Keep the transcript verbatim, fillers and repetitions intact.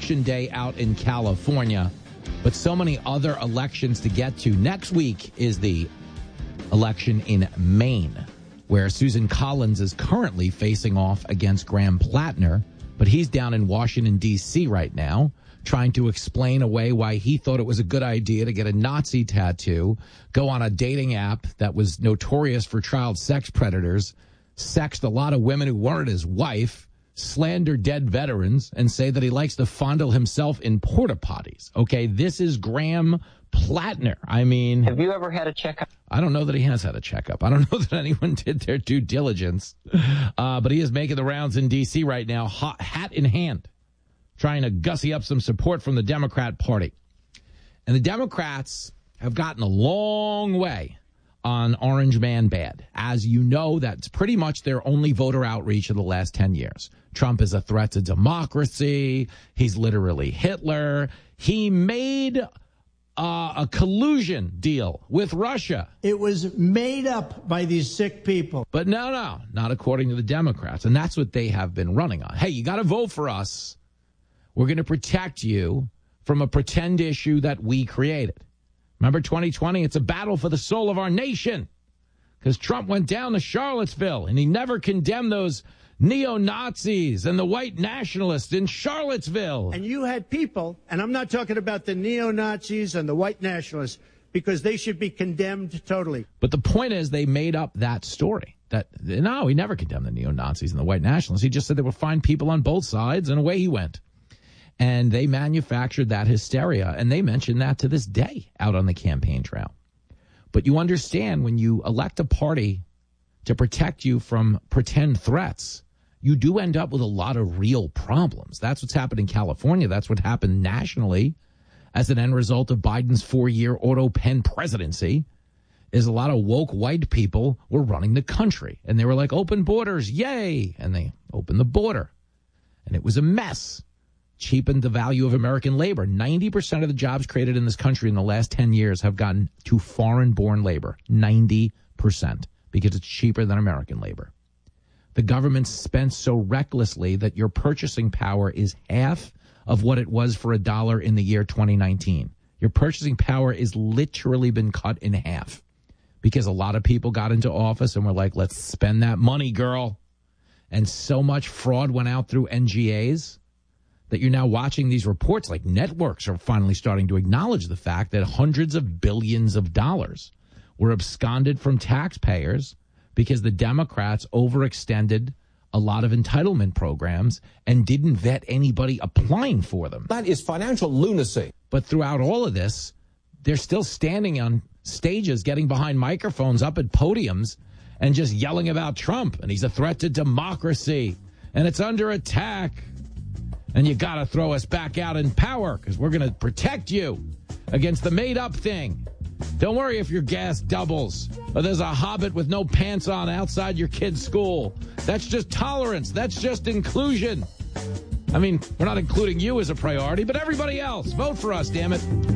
election day out in California, but so many other elections to get to. Next week is the election in Maine, where Susan Collins is currently facing off against Graham Plattner, but he's down in Washington, D C right now, trying to explain away why he thought it was a good idea to get a Nazi tattoo, go on a dating app that was notorious for child sex predators, sexed a lot of women who weren't his wife, slander dead veterans, and say that he likes to fondle himself in porta potties. Okay, this is Graham Plattner. I mean, have you ever had a checkup? I don't know that he has had a checkup. I don't know that anyone did their due diligence. Uh, but he is making the rounds in D C right now, hot, hat in hand, trying to gussy up some support from the Democrat Party. And the Democrats have gotten a long way on Orange Man Bad. As you know, that's pretty much their only voter outreach of the last ten years. Trump is a threat to democracy. He's literally Hitler. He made uh, a collusion deal with Russia. It was made up by these sick people. But no, no, not according to the Democrats. And that's what they have been running on. Hey, you got to vote for us. We're going to protect you from a pretend issue that we created. Remember twenty twenty? It's a battle for the soul of our nation, because Trump went down to Charlottesville and he never condemned those neo-Nazis and the white nationalists in Charlottesville. And you had people, and I'm not talking about the neo-Nazis and the white nationalists, because they should be condemned totally. But the point is, they made up that story. That no, he never condemned the neo-Nazis and the white nationalists. He just said there were fine people on both sides, and away he went. And they manufactured that hysteria, and they mention that to this day out on the campaign trail. But you understand, when you elect a party to protect you from pretend threats, you do end up with a lot of real problems. That's what's happened in California. That's what happened nationally as an end result of Biden's four-year auto pen presidency, is a lot of woke white people were running the country. And they were like, open borders, yay! And they opened the border. And it was a mess. Cheapened the value of American labor. ninety percent of the jobs created in this country in the last ten years have gone to foreign-born labor. ninety percent. Because it's cheaper than American labor. The government spent so recklessly that your purchasing power is half of what it was for a dollar in the year twenty nineteen. Your purchasing power is literally been cut in half because a lot of people got into office and were like, let's spend that money, girl. And so much fraud went out through N G As that you're now watching these reports, like networks are finally starting to acknowledge the fact that hundreds of billions of dollars were absconded from taxpayers because the Democrats overextended a lot of entitlement programs and didn't vet anybody applying for them. That is financial lunacy. But throughout all of this, they're still standing on stages, getting behind microphones up at podiums and just yelling about Trump. And he's a threat to democracy. And it's under attack. And you got to throw us back out in power because we're going to protect you against the made-up thing. Don't worry if your gas doubles or there's a hobbit with no pants on outside your kid's school. That's just tolerance. That's just inclusion. I mean, we're not including you as a priority, but everybody else. Vote for us, damn it.